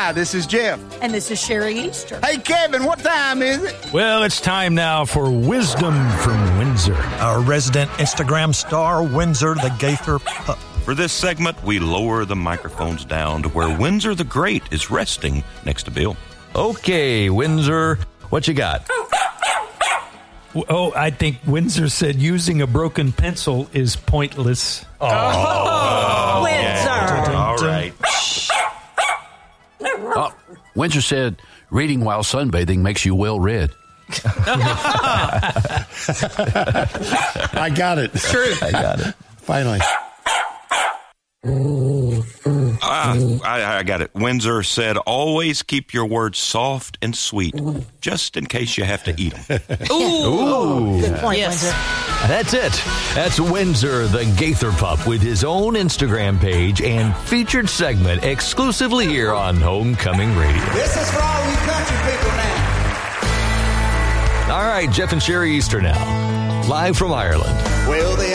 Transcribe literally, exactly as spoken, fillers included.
Hi, this is Jeff. And this is Sherry Easter. Hey, Kevin, what time is it? Well, it's time now for Wisdom from Windsor. Our resident Instagram star, Windsor the Gaither Pup. For this segment, we lower the microphones down to where Windsor the Great is resting next to Bill. Okay, Windsor, what you got? Oh, I think Windsor said using a broken pencil is pointless. Oh, oh Windsor. Yeah. All right. Oh, Windsor said reading while sunbathing makes you well read. I got it. It's true. I got it. Finally. Uh, I, I got it. Windsor said, always keep your words soft and sweet, just in case you have to eat them. Ooh. Ooh. Good point, Yes. Windsor. That's it. That's Windsor the Gaither Pup with his own Instagram page and featured segment exclusively here on Homecoming Radio. This is for all you country people now. All right, Jeff and Sherry Easter now, live from Ireland. Well, the